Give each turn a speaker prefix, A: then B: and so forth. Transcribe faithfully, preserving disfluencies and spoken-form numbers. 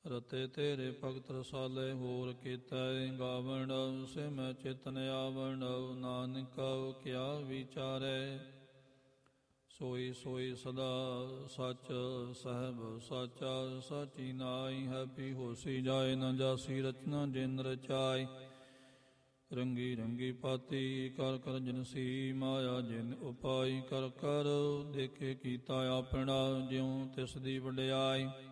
A: ਰਤੇ ਤੇਰੇ ਭਗਤ ਰਸਾਲੇ ਹੋਰ ਕੀਤੈ ਗਾਵਣ ਸਿਮੈ ਚਿਤਨ ਆਵਣ ਨਾਨਕ ਕਿਆ ਵਿਚਾਰੈ ਸੋਈ ਸੋਈ ਸਦਾ ਸੱਚ ਸਹਿਬ ਸਾਚਾ ਸਾਚੀ ਨਾਈ ਹੈਪੀ ਹੋਸੀ ਜਾਏ ਨਾ ਜਾਸੀ ਰਚਨਾ ਜਿਨ ਰਚਾਈ ਰੰਗੀ ਰੰਗੀ ਪਾਤੀ ਕਰ ਕਰ ਜਨਸੀ ਮਾਇਆ ਜਿਨ ਉਪਾਈ ਕਰ ਕਰ ਦੇਖੇ ਕੀਤਾ ਆਪਣਾ ਜਿਉ ਤਿਸ ਦੀ ਵਡਿਆਈ